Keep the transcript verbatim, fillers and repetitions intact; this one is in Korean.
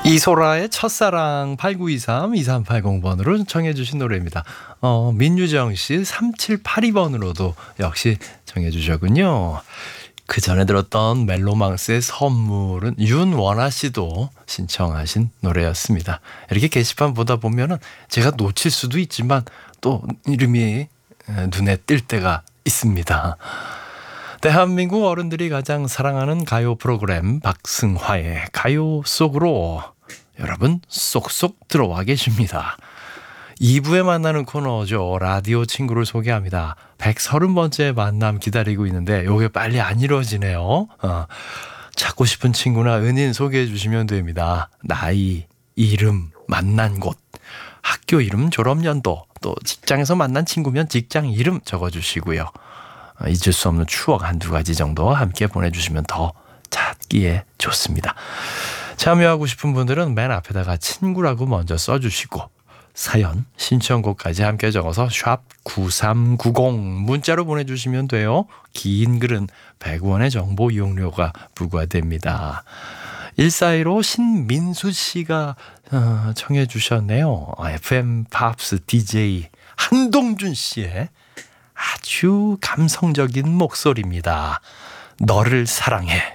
이소라의 첫사랑 팔구이삼 이삼팔공 번으로 청해 주신 노래입니다. 어, 민유정 씨 삼칠팔이 번으로도 역시 청해 주셨군요. 그 전에 들었던 멜로망스의 선물은 윤원아 씨도 신청하신 노래였습니다. 이렇게 게시판 보다 보면은 제가 놓칠 수도 있지만 또 이름이 눈에 띌 때가 있습니다. 대한민국 어른들이 가장 사랑하는 가요 프로그램 박승화의 가요 속으로 여러분 쏙쏙 들어와 계십니다. 이 부에 만나는 코너죠. 라디오 친구를 소개합니다. 백삼십 번째 만남 기다리고 있는데 요게 빨리 안 이루어지네요. 어, 찾고 싶은 친구나 은인 소개해 주시면 됩니다. 나이, 이름, 만난 곳, 학교 이름, 졸업연도, 또 직장에서 만난 친구면 직장 이름 적어주시고요. 잊을 수 없는 추억 한두 가지 정도 함께 보내주시면 더 찾기에 좋습니다. 참여하고 싶은 분들은 맨 앞에다가 친구라고 먼저 써주시고 사연, 신청곡까지 함께 적어서 샵 구삼구공 문자로 보내주시면 돼요. 긴 글은 백 원의 정보 이용료가 부과됩니다. 일사일오 신민수 씨가 청해 주셨네요. 에프엠 팝스 디제이 한동준 씨의 아주 감성적인 목소리입니다. 너를 사랑해.